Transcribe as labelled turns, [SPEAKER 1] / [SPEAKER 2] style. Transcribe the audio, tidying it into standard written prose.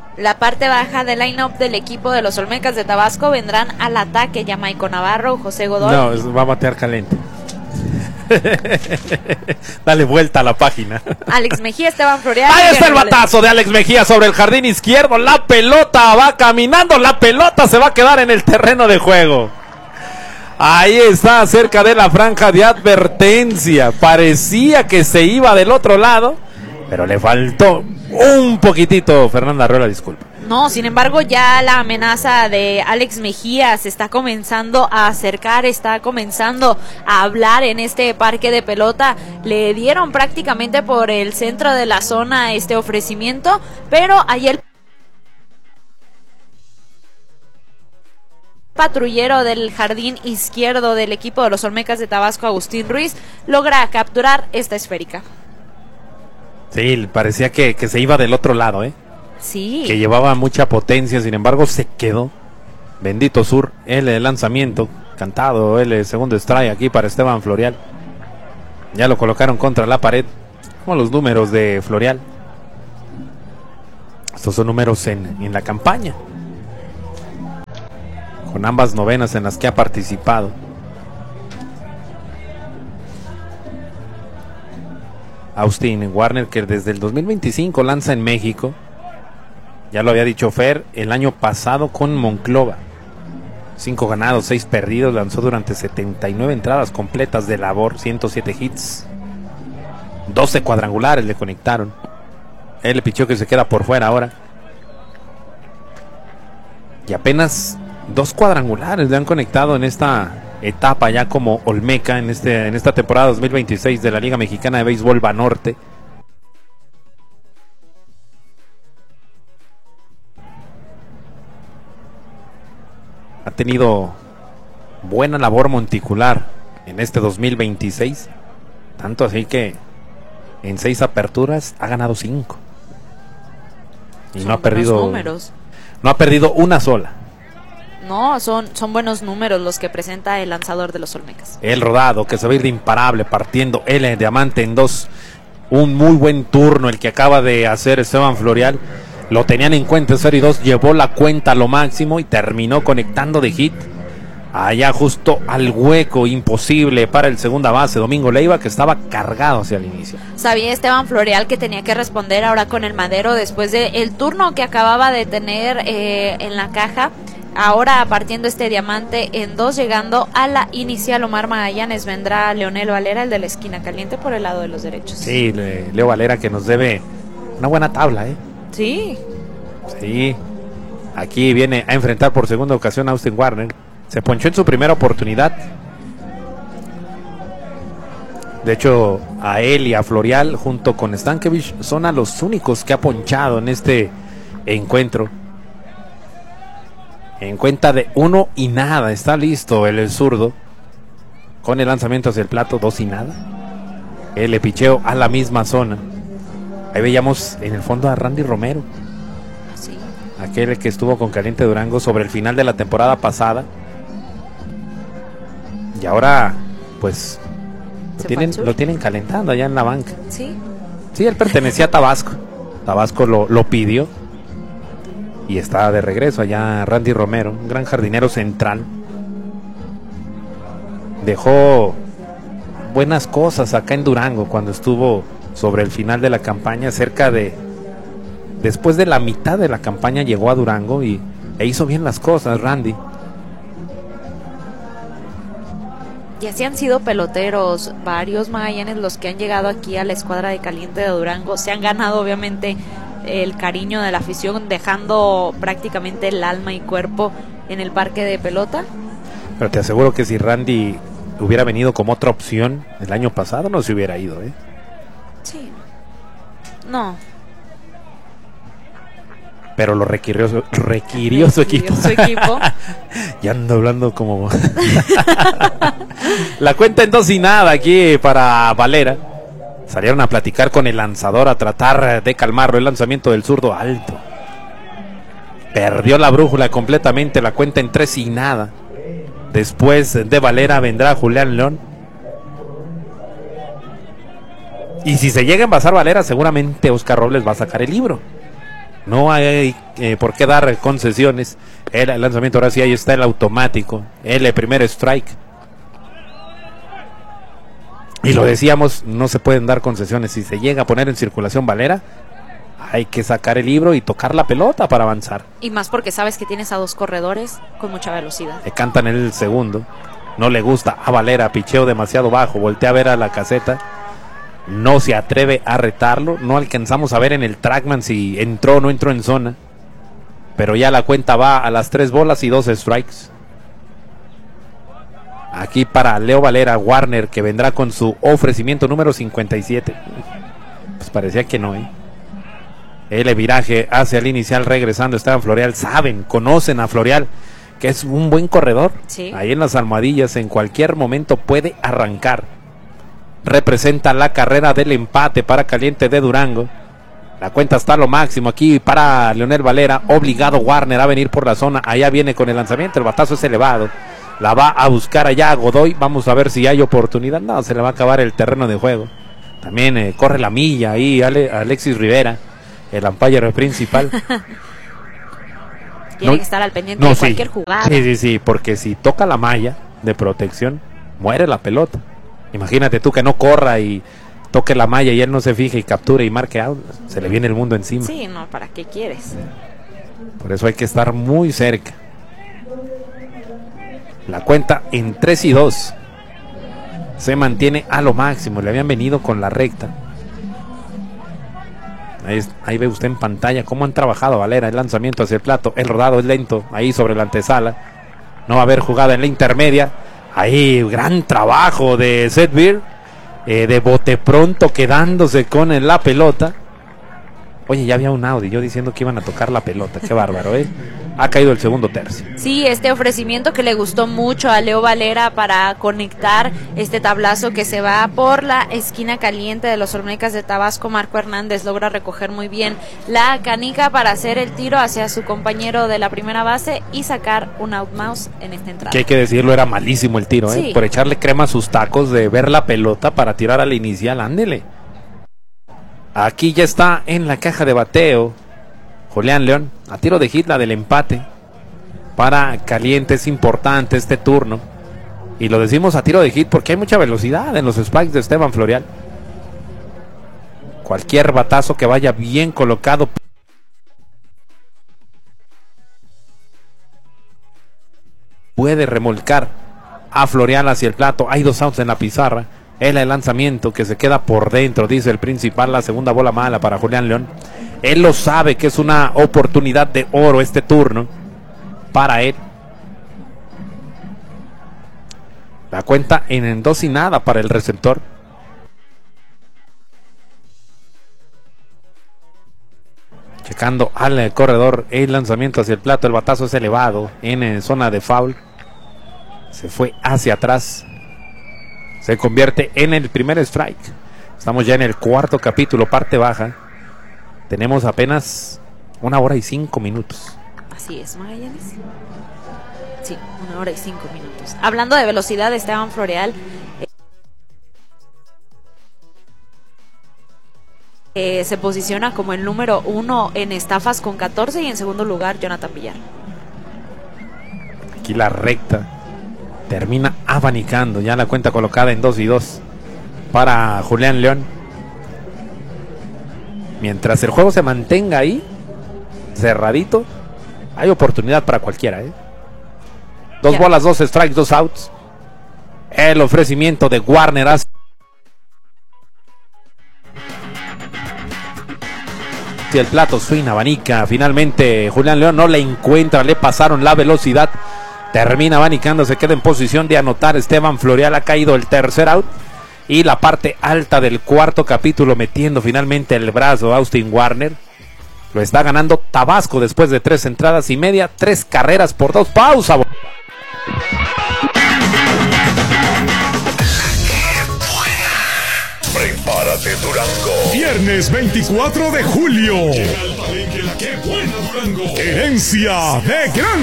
[SPEAKER 1] La parte baja del line-up del equipo de los Olmecas de Tabasco vendrán al ataque Jamaico Navarro, José Godoy.
[SPEAKER 2] No, va a batear caliente. Dale vuelta a la página.
[SPEAKER 1] Alex Mejía, Esteban Florial.
[SPEAKER 2] Ahí está el batazo de Alex Mejía sobre el jardín izquierdo. La pelota va caminando, la pelota se va a quedar en el terreno de juego. Ahí está, cerca de la franja de advertencia. Parecía que se iba del otro lado, pero le faltó un poquitito. Fernanda Arreola, disculpa.
[SPEAKER 1] No, sin embargo, ya la amenaza de Alex Mejía se está comenzando a acercar, está comenzando a hablar en este parque de pelota. Le dieron prácticamente por el centro de la zona este ofrecimiento, pero ayer patrullero del jardín izquierdo del equipo de los Olmecas de Tabasco, Agustín Ruiz, logra capturar esta esférica.
[SPEAKER 2] Sí, parecía que se iba del otro lado,
[SPEAKER 1] Sí.
[SPEAKER 2] Que llevaba mucha potencia, sin embargo se quedó. Bendito Sur, el lanzamiento cantado, el segundo strike aquí para Esteban Florial. Ya lo colocaron contra la pared, como los números de Florial. Estos son números en la campaña, con ambas novenas en las que ha participado. Austin Warner, que desde el 2025 lanza en México. Ya lo había dicho Fer, el año pasado con Monclova. 5 ganados, 6 perdidos, lanzó durante 79 entradas completas de labor, 107 hits. 12 cuadrangulares le conectaron. El pichó que se queda por fuera ahora. Y apenas 2 cuadrangulares le han conectado en esta etapa ya como Olmeca en esta temporada 2026 de la Liga Mexicana de Béisbol Banorte. Ha tenido buena labor monticular en este 2026, tanto así que en 6 aperturas ha ganado 5 y no ha perdido
[SPEAKER 1] números.
[SPEAKER 2] No ha perdido una sola.
[SPEAKER 1] No, son buenos números los que presenta el lanzador de los Olmecas.
[SPEAKER 2] El rodado que se va a ir de imparable, partiendo el diamante en 2. Un muy buen turno el que acaba de hacer Esteban Florial. Lo tenían en cuenta en 0-2, llevó la cuenta a lo máximo y terminó conectando de hit allá justo al hueco imposible para el segunda base Domingo Leiva, que estaba cargado hacia el inicio.
[SPEAKER 1] Sabía Esteban Florial que tenía que responder ahora con el madero después del turno que acababa de tener en la caja. Ahora partiendo este diamante en 2, llegando a la inicial Omar Magallanes, vendrá Leonel Valera, el de la esquina caliente, por el lado de los derechos.
[SPEAKER 2] Sí, Leo Valera, que nos debe una buena tabla,
[SPEAKER 1] Sí.
[SPEAKER 2] Sí. Aquí viene a enfrentar por segunda ocasión a Austin Warner. Se ponchó en su primera oportunidad. De hecho, a él y a Florial, junto con Stankiewicz, son a los únicos que ha ponchado en este encuentro. En cuenta de 1-0, está listo el zurdo. Con el lanzamiento hacia el plato, 2-0. El picheo a la misma zona. Ahí veíamos en el fondo a Randy Romero.
[SPEAKER 1] Sí.
[SPEAKER 2] Aquel que estuvo con Caliente Durango sobre el final de la temporada pasada. Y ahora, pues, lo tienen calentando allá en la banca.
[SPEAKER 1] Sí.
[SPEAKER 2] Sí, él pertenecía a Tabasco. Tabasco lo pidió. Y está de regreso allá Randy Romero, un gran jardinero central. Dejó buenas cosas acá en Durango cuando estuvo sobre el final de la campaña, después de la mitad de la campaña llegó a Durango e hizo bien las cosas Randy.
[SPEAKER 1] Y así han sido peloteros varios Magallanes los que han llegado aquí a la escuadra de Caliente de Durango. Se han ganado obviamente el cariño de la afición, dejando prácticamente el alma y cuerpo en el parque de pelota.
[SPEAKER 2] Pero te aseguro que si Randy hubiera venido como otra opción el año pasado, no se hubiera ido,
[SPEAKER 1] Sí. No.
[SPEAKER 2] Pero lo requirió su equipo. Ya ando hablando como... La cuenta en 2-0 aquí para Valera. Salieron a platicar con el lanzador, a tratar de calmarlo. El lanzamiento del zurdo alto. Perdió la brújula completamente. La cuenta en 3-0. Después de Valera vendrá Julián León. Y si se llega a envasar Valera, seguramente Oscar Robles va a sacar el libro. No hay por qué dar concesiones. El lanzamiento ahora sí, ahí está el automático. El primer strike. Y lo decíamos, no se pueden dar concesiones. Si se llega a poner en circulación Valera, hay que sacar el libro y tocar la pelota para avanzar.
[SPEAKER 1] Y más porque sabes que tienes a dos corredores con mucha velocidad.
[SPEAKER 2] Le cantan el segundo. No le gusta a Valera, picheo demasiado bajo. Voltea a ver a la caseta. No se atreve a retarlo. No alcanzamos a ver en el trackman si entró o no entró en zona. Pero ya la cuenta va a las 3 bolas y 2 strikes. Aquí para Leo Valera, Warner, que vendrá con su ofrecimiento número 57. Pues parecía que no, El viraje hacia el inicial regresando Esteban Florial. Saben, conocen a Florial, que es un buen corredor.
[SPEAKER 1] Sí.
[SPEAKER 2] Ahí en las almohadillas en cualquier momento puede arrancar. Representa la carrera del empate para Caliente de Durango. La cuenta está a lo máximo aquí para Leonel Valera. Obligado Warner a venir por la zona. Allá viene con el lanzamiento, el batazo es elevado. La va a buscar allá a Godoy. Vamos a ver si hay oportunidad. No, se le va a acabar el terreno de juego. También corre la milla ahí Alexis Rivera, el umpire principal.
[SPEAKER 1] Tiene que estar al pendiente de cualquier jugada.
[SPEAKER 2] Sí, porque si toca la malla de protección, muere la pelota. Imagínate tú que no corra y toque la malla y él no se fije y capture y marque out. Se le viene el mundo encima.
[SPEAKER 1] Sí, no, ¿para qué quieres?
[SPEAKER 2] Por eso hay que estar muy cerca. La cuenta en 3-2 se mantiene a lo máximo. Le habían venido con la recta. Ahí ve usted en pantalla cómo han trabajado Valera. El lanzamiento hacia el plato, el rodado es lento. Ahí sobre la antesala. No va a haber jugada en la intermedia. Ahí gran trabajo de Seth Beer, de bote pronto quedándose con la pelota. Oye, ya había un audio yo diciendo que iban a tocar la pelota. Qué bárbaro, Ha caído el segundo tercio.
[SPEAKER 1] Sí, este ofrecimiento que le gustó mucho a Leo Valera para conectar este tablazo que se va por la esquina caliente de los Olmecas de Tabasco. Marco Hernández logra recoger muy bien la canica para hacer el tiro hacia su compañero de la primera base y sacar un out mouse en esta entrada.
[SPEAKER 2] Que hay que decirlo, era malísimo el tiro,
[SPEAKER 1] Sí.
[SPEAKER 2] Por echarle crema a sus tacos de ver la pelota para tirar al inicial. Ándele. Aquí ya está en la caja de bateo Julián León, a tiro de hit la del empate para Caliente. Es importante este turno y lo decimos a tiro de hit porque hay mucha velocidad en los spikes de Esteban Florial. Cualquier batazo que vaya bien colocado puede remolcar a Florial hacia el plato. Hay 2 outs en la pizarra. El lanzamiento que se queda por dentro, dice el principal. La segunda bola mala para Julián León. Él lo sabe que es una oportunidad de oro este turno para él. La cuenta en 2-0 para el receptor. Checando al corredor, el lanzamiento hacia el plato, el batazo es elevado en zona de foul. Se fue hacia atrás. Se convierte en el primer strike. Estamos ya en el 4º capítulo, parte baja. Tenemos apenas 1 hora y 5 minutos.
[SPEAKER 1] Así es, Magallanes. Sí, 1 hora y 5 minutos. Hablando de velocidad, Esteban Florial se posiciona como el número 1 en estafas con 14 y en segundo lugar Jonathan Villar.
[SPEAKER 2] Aquí la recta termina abanicando, ya la cuenta colocada en 2-2 para Julián León. Mientras el juego se mantenga ahí cerradito, hay oportunidad para cualquiera, 2 bolas, 2 strikes, 2 outs. El ofrecimiento de Warner hacia el plato, swing, abanica. Finalmente Julián León no le encuentra, le pasaron la velocidad. Termina abanicando, se queda en posición de anotar Esteban Florial. Ha caído el tercer out y la parte alta del 4º capítulo, metiendo finalmente el brazo Austin Warner. Lo está ganando Tabasco después de 3 entradas y media, 3 carreras por 2. Pausa.
[SPEAKER 3] Prepárate, Durango.
[SPEAKER 4] Viernes 24 de julio. Llega al palenque la Qué Buena Durango. Herencia de Gran